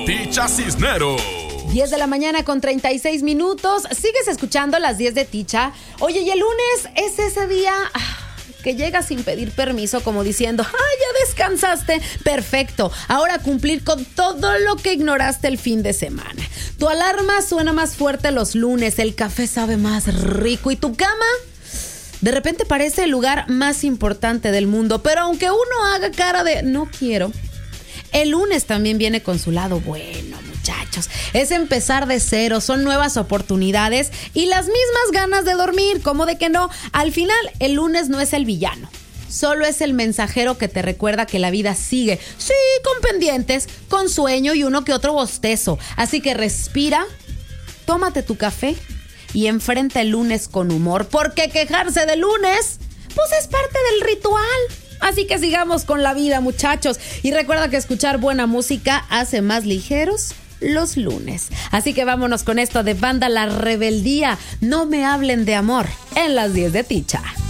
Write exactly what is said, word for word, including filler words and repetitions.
Ticha Cisneros. diez de la mañana con treinta y seis minutos. Sigues escuchando las diez de Ticha. Oye, y el lunes es ese día que llegas sin pedir permiso, como diciendo, ¡ay, ya descansaste! Perfecto. Ahora cumplir con todo lo que ignoraste el fin de semana. Tu alarma suena más fuerte los lunes, el café sabe más rico y tu cama de repente parece el lugar más importante del mundo. Pero aunque uno haga cara de no quiero, el lunes también viene con su lado bueno, muchachos. Es empezar de cero, son nuevas oportunidades y las mismas ganas de dormir. ¿Cómo de que no? Al final, el lunes no es el villano. Solo es el mensajero que te recuerda que la vida sigue. Sí, con pendientes, con sueño y uno que otro bostezo. Así que respira, tómate tu café y enfrenta el lunes con humor. Porque quejarse del lunes, pues es parte del ritual. Así que sigamos con la vida, muchachos. Y recuerda que escuchar buena música hace más ligeros los lunes. Así que vámonos con esto de Banda La Rebeldía. No me hablen de amor en las diez de Ticha.